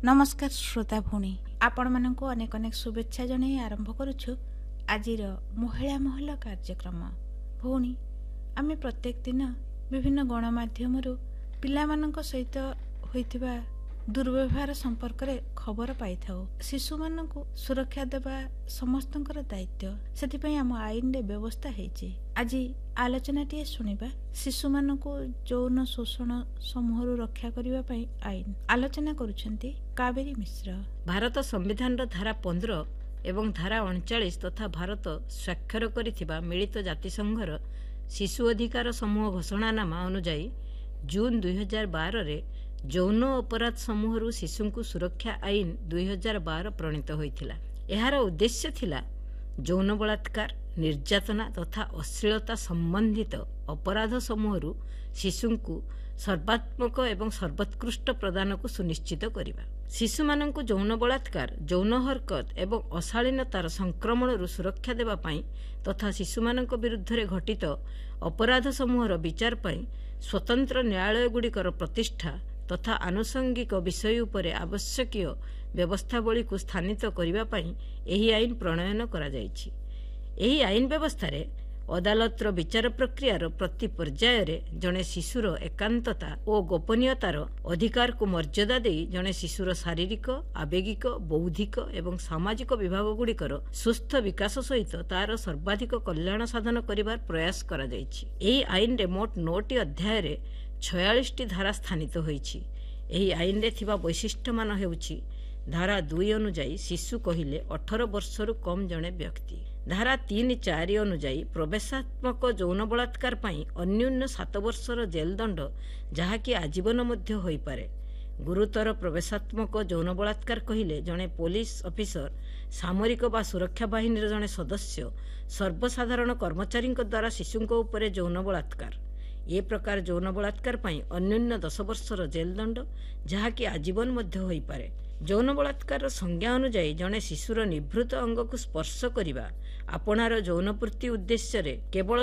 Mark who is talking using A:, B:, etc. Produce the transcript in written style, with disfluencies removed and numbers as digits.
A: नमस्कार श्रोता भूणी आपण मानकु अनेक अनेक शुभेच्छा जणे आरंभ करुछु आजिर महिला महल कार्यक्रम। भूणी आमे प्रत्येक दिन विभिन्न गणमाध्यमरु पिला मानक सहित होइथिबा दुर्व्यवहार संपर्क रे खबर पाई थाउ। शिशु मानकु सुरक्षा देबा समस्तंकर दायित्व, सेति पई हम आईन रे व्यवस्था हेछि। आजि आलोचनाटी सुनिबा शिशु मानकु यौन शोषण समूहरु रक्षा करिबा पई आईन। आलोचना करूछंती कावेरी मिश्र।
B: भारत संविधान धारा 15 एवं धारा 39 तथा भारत स्वाक्षर करिथिबा मिलित जातिसंघर शिशु अधिकार समूह घोषणानामा अनुଯାयी जून 2012 रे यौन अपराध समूहरु शिशुंकु सुरक्षा आईन 2012 प्रणीत होइथिला। एहार उद्देश्य थिला यौन बलात्कार, निर्यातना तथा अश्लीलता संबंधित अपराध समूहरु शिशुंकु सर्वात्मक एवं सर्वोत्कृष्ट प्रदान को सुनिश्चित करिबा। शिशु मानंकु यौन बलात्कार, यौन हरकत एवं अशालीनतार संक्रमणरु सुरक्षा देबा पई तथा शिशु मानंक विरुद्ध रे घटित अपराध समूहर विचार पई स्वतंत्र न्यायालय गुड़िकर प्रतिष्ठा तथा आनुषंगिक विषय उपरे आवश्यकीय व्यवस्थावली को स्थानित करिबा पई एही आईन प्रणयन करा जायछि। एही आईन व्यवस्था रे अदालतर विचार प्रक्रियार प्रति पर्याय रे जणे शिशुर एकांतता और गोपनीयतार अधिकार को मर्यादा देई जणे शिशुर शारीरिक, आवेगिक, बौद्धिक एवं सामाजिक विभाग गुड़िकर सुस्थ विकास सहित तार सर्वाधिक कल्याण साधन करिबार प्रयास करा जायछि। एही आईन रे मोट 9टी अध्याय रे 46टी धारा स्थानित होइछि। एही आईन रे थिबा वैशिष्ट्य मान हेउछि धारा 2 अनुଯାयी शिशु कहिले 18 वर्षरु कम जणे व्यक्ति। धारा 3-4 अनुଯାयी प्रवेशात्मक यौन बलात्कार पई अन्यून 7 वर्षर जेल दंड जहाँकि आजीवन मध्य होई पारे। गुरुतर प्रवेशात्मक यौन बलात्कार कहिले जणे पुलिस अफिसर, सामरिक बा सुरक्षा बाहिनीर जणे सदस्य, सर्वसाधारण कर्मचारी द्वारा शिशुंक उपरे यौन बलात्कार। ए प्रकार यौन बलात्कार पई अन्यून 10 वर्षर जेल दंड जहाँकि आजीवन मध्य होई पारे। यौन बलात्कार संज्ञा अनुଯାयी जणे शिशुर निभृत अंग को स्पर्श करिबा, आपणार यौनपूर्ति उद्देश्य रे केवल